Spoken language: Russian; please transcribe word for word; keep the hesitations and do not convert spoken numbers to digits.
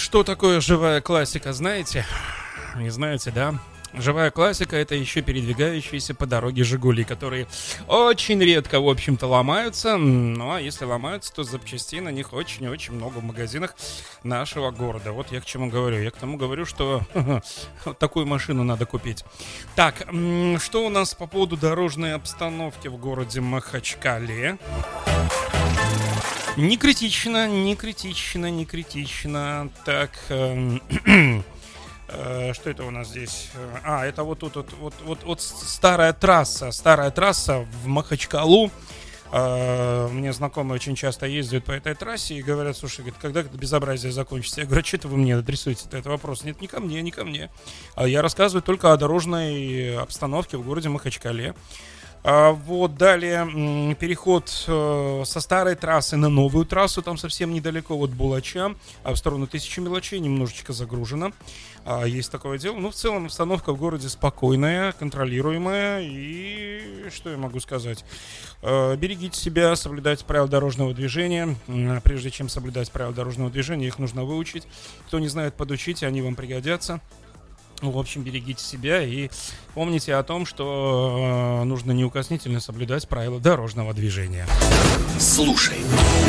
Что такое живая классика, знаете? Не знаете, да? Живая классика — это еще передвигающиеся по дороге «Жигули», которые очень редко, в общем-то, ломаются. Ну, а если ломаются, то запчастей на них очень-очень много в магазинах нашего города. Вот я к чему говорю. Я к тому говорю, что вот такую машину надо купить. Так, что у нас по поводу дорожной обстановки в городе Махачкале? Не критично, не критично, не критично. Так... Что это у нас здесь? А, это вот тут вот, вот, вот, вот старая трасса, старая трасса в Махачкалу. Мне знакомые очень часто ездят по этой трассе и говорят: слушай, говорит, когда это безобразие закончится? Я говорю: а что это вы мне адресуете этот вопрос? Нет, не ко мне, не ко мне. Я рассказываю только о дорожной обстановке в городе Махачкале. А вот далее переход э, со старой трассы на новую трассу, там совсем недалеко от Булача, а в сторону Тысячи Мелочей немножечко загружено. А, есть такое дело. Ну, в целом обстановка в городе спокойная, контролируемая. И что я могу сказать? Э, берегите себя, соблюдайте правила дорожного движения. Прежде чем соблюдать правила дорожного движения, их нужно выучить. Кто не знает, подучите, они вам пригодятся. В общем, берегите себя и помните о том, что э, нужно неукоснительно соблюдать правила дорожного движения. Слушай